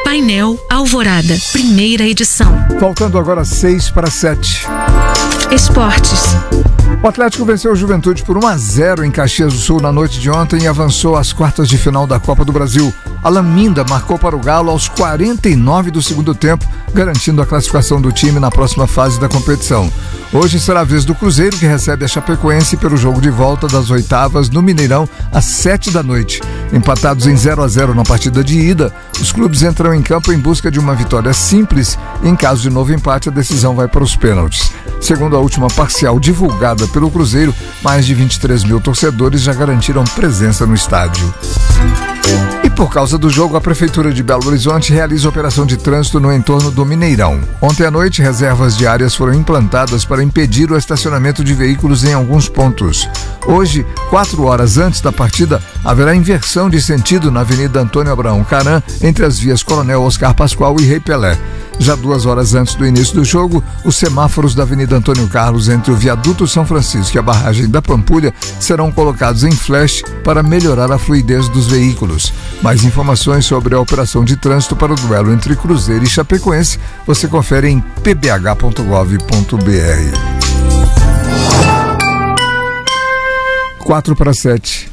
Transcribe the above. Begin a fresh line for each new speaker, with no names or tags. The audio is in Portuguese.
Painel Alvorada, primeira edição.
Faltando agora 6 para 7.
Esportes.
O Atlético venceu o Juventude por 1-0 em Caxias do Sul na noite de ontem e avançou às quartas de final da Copa do Brasil. Alan Minda marcou para o Galo aos 49 do segundo tempo, garantindo a classificação do time na próxima fase da competição. Hoje será a vez do Cruzeiro, que recebe a Chapecoense pelo jogo de volta das oitavas no Mineirão às 7 da noite. Empatados em 0-0 na partida de ida, os clubes entram em campo em busca de uma vitória simples e, em caso de novo empate, a decisão vai para os pênaltis. Segundo a última parcial divulgada pelo Cruzeiro, mais de 23 mil torcedores já garantiram presença no estádio. E por causa do jogo, a Prefeitura de Belo Horizonte realiza operação de trânsito no entorno do Mineirão. Ontem à noite, reservas diárias foram implantadas para impedir o estacionamento de veículos em alguns pontos. Hoje, 4 horas antes da partida, haverá inversão de sentido na Avenida Antônio Abraão Caran, entre as vias Coronel Oscar Pascoal e Rei Pelé. Já 2 horas antes do início do jogo, os semáforos da Avenida Antônio Carlos entre o Viaduto São Francisco e a barragem da Pampulha serão colocados em flash para melhorar a fluidez dos veículos. Mais informações sobre a operação de trânsito para o duelo entre Cruzeiro e Chapecoense você confere em pbh.gov.br. 4 para 7.